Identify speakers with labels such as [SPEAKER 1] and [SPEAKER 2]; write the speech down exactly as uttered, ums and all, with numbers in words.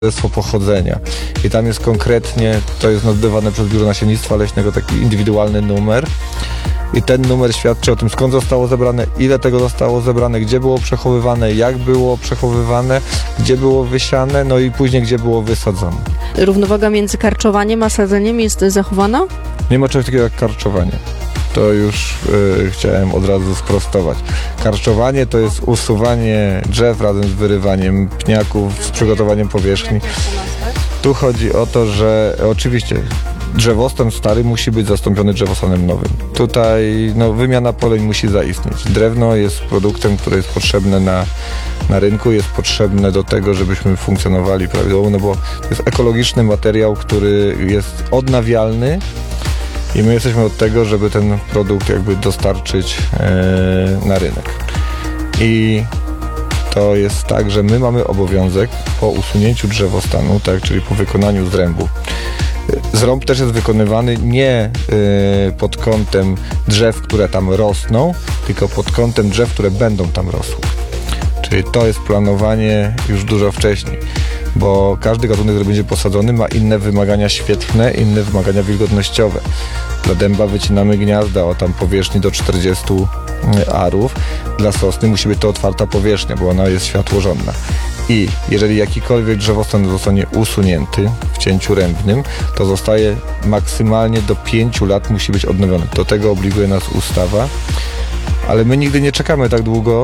[SPEAKER 1] świadectwo pochodzenia. I tam jest konkretnie, to jest nazywane przez Biuro Nasiennictwa Leśnego taki indywidualny numer. I ten numer świadczy o tym, skąd zostało zebrane, ile tego zostało zebrane, gdzie było przechowywane, jak było przechowywane, gdzie było wysiane, no i później gdzie było wysadzone.
[SPEAKER 2] Równowaga między karczowaniem a sadzeniem jest zachowana?
[SPEAKER 1] Nie ma czegoś takiego jak karczowanie. To już y, chciałem od razu sprostować. Karczowanie to jest usuwanie drzew razem z wyrywaniem pniaków, z przygotowaniem powierzchni. Tu chodzi o to, że oczywiście drzewostan stary musi być zastąpiony drzewostanem nowym. Tutaj no, wymiana poleń musi zaistnieć. Drewno jest produktem, które jest potrzebne na, na rynku, jest potrzebne do tego, żebyśmy funkcjonowali prawidłowo, no bo to jest ekologiczny materiał, który jest odnawialny i my jesteśmy od tego, żeby ten produkt jakby dostarczyć e, na rynek. I to jest tak, że my mamy obowiązek po usunięciu drzewostanu, tak, czyli po wykonaniu zrębu. Zrąb też jest wykonywany nie y, pod kątem drzew, które tam rosną, tylko pod kątem drzew, które będą tam rosły. Czyli to jest planowanie już dużo wcześniej, bo każdy gatunek, który będzie posadzony, ma inne wymagania świetlne, inne wymagania wilgotnościowe. Dla dęba wycinamy gniazda o tam powierzchni do czterdziestu arów. Dla sosny musi być to otwarta powierzchnia, bo ona jest światłożonna. I jeżeli jakikolwiek drzewostan zostanie usunięty w cięciu rębnym, to zostaje maksymalnie do pięciu lat musi być odnowiony. Do tego obliguje nas ustawa, ale my nigdy nie czekamy tak długo,